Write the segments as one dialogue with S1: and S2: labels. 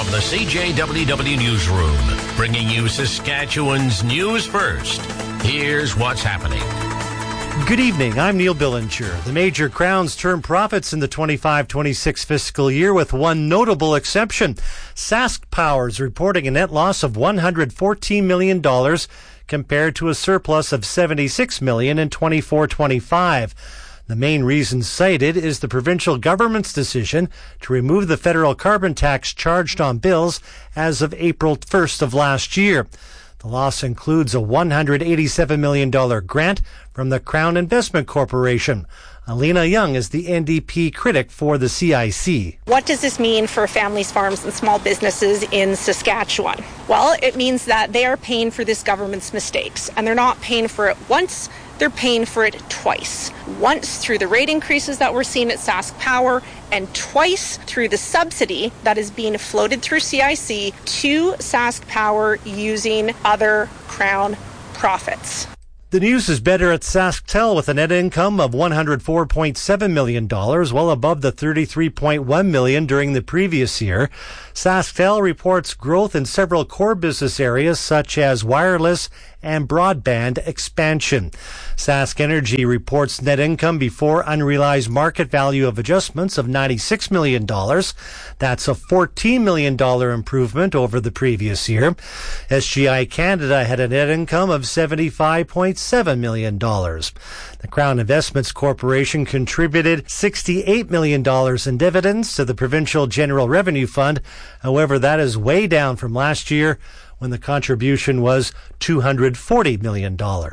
S1: the CJWW Newsroom, bringing you Saskatchewan's news first. Here's what's happening.
S2: Good evening. I'm Neil Billinger. The major crowns turned profits in the 25-26 fiscal year with one notable exception. Sask Power is reporting a net loss of $114 million compared to a surplus of $76 million in 24-25. The main reason cited is the provincial government's decision to remove the federal carbon tax charged on bills as of April 1st of last year. The loss includes a $187 million grant from the Crown Investment Corporation. Alina Young is the NDP critic for the CIC.
S3: What does this mean for families, farms, and small businesses in Saskatchewan? Well, it means that they are paying for this government's mistakes, and they're not paying for it once, they're paying for it twice. Once through the rate increases that we're seeing at Sask Power, and twice through the subsidy that is being floated through CIC to Sask Power using other Crown profits.
S2: The news is better at SaskTel with a net income of $104.7 million, well above the $33.1 million during the previous year. SaskTel reports growth in several core business areas such as wireless and broadband expansion. Sask Energy reports net income before unrealized market value of adjustments of $96 million. That's a $14 million improvement over the previous year. SGI Canada had a net income of $75.7 million. The Crown Investments Corporation contributed $68 million in dividends to the Provincial General Revenue Fund. However, that is way down from last year, when the contribution was $240 million.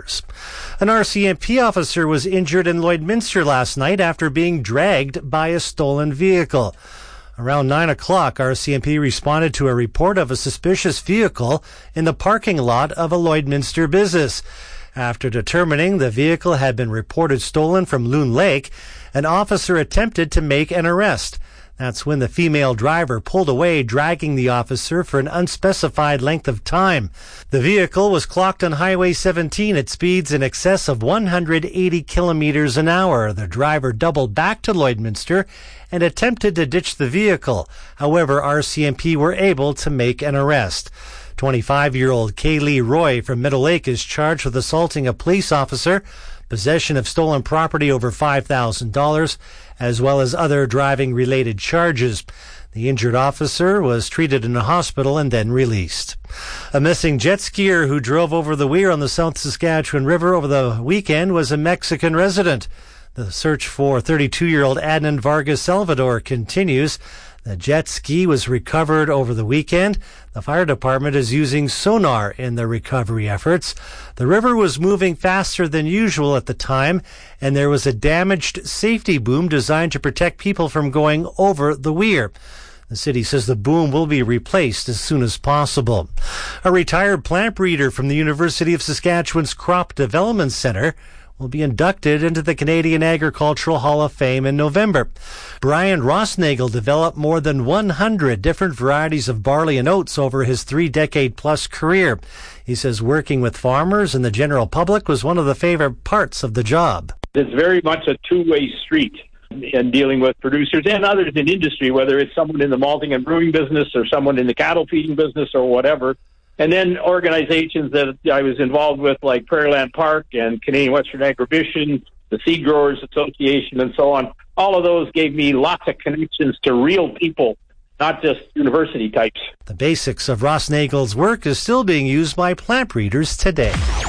S2: An RCMP officer was injured in Lloydminster last night after being dragged by a stolen vehicle. Around 9 o'clock, RCMP responded to a report of a suspicious vehicle in the parking lot of a Lloydminster business. After determining the vehicle had been reported stolen from Loon Lake, an officer attempted to make an arrest. That's when the female driver pulled away, dragging the officer for an unspecified length of time. The vehicle was clocked on Highway 17 at speeds in excess of 180 kilometers an hour. The driver doubled back to Lloydminster and attempted to ditch the vehicle. However, RCMP were able to make an arrest. 25-year-old Kaylee Roy from Middle Lake is charged with assaulting a police officer, possession of stolen property over $5,000, as well as other driving-related charges. The injured officer was treated in a hospital and then released. A missing jet skier who drove over the weir on the South Saskatchewan River over the weekend was a Mexican resident. The search for 32-year-old Adnan Vargas Salvador continues. The jet ski was recovered over the weekend. The fire department is using sonar in the recovery efforts. The river was moving faster than usual at the time, and there was a damaged safety boom designed to protect people from going over the weir. The city says the boom will be replaced as soon as possible. A retired plant breeder from the University of Saskatchewan's Crop Development Centre will be inducted into the Canadian Agricultural Hall of Fame in November. Brian Rossnagel developed more than 100 different varieties of barley and oats over his 3-decade-plus career. He says working with farmers and the general public was one of the favorite parts of the job.
S4: It's very much a two-way street in dealing with producers and others in industry, whether it's someone in the malting and brewing business or someone in the cattle feeding business or whatever. And then organizations that I was involved with, like Prairieland Park and Canadian Western Agribition, the Seed Growers Association, and so on. All of those gave me lots of connections to real people, not just university types.
S2: The basics of Rossnagel's work is still being used by plant breeders today.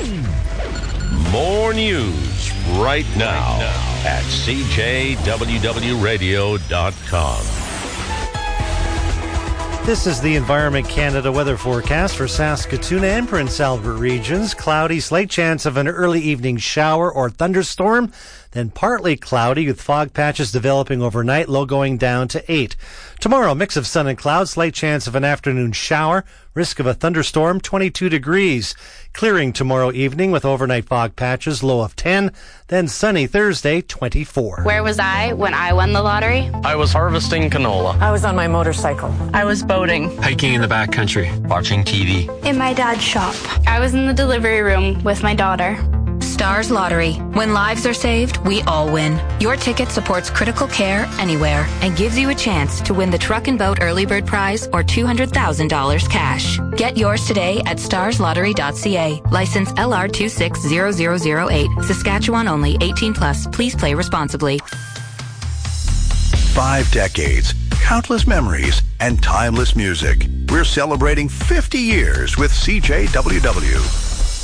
S1: More news right now at CJWWRadio.com.
S2: This is the Environment Canada weather forecast for Saskatoon and Prince Albert regions. Cloudy, slight chance of an early evening shower or thunderstorm. Then partly cloudy with fog patches developing overnight, low going down to 8. Tomorrow, mix of sun and clouds, slight chance of an afternoon shower, risk of a thunderstorm, 22 degrees. Clearing tomorrow evening with overnight fog patches, low of 10. Then sunny Thursday, 24.
S5: Where was I when I won the lottery?
S6: I was harvesting canola.
S7: I was on my motorcycle.
S8: I was boating.
S9: Hiking in the backcountry. Watching TV.
S10: In my dad's shop.
S5: I was in the delivery room with my daughter.
S7: Stars Lottery. When lives are saved, we all win. Your ticket supports critical care anywhere and gives you a chance to win the Truck and Boat Early Bird Prize or $200,000 cash. Get yours today at starslottery.ca. License LR260008. Saskatchewan only. 18 plus. Please play responsibly.
S8: 5 decades, countless memories, and timeless music. We're celebrating 50 years with CJWW.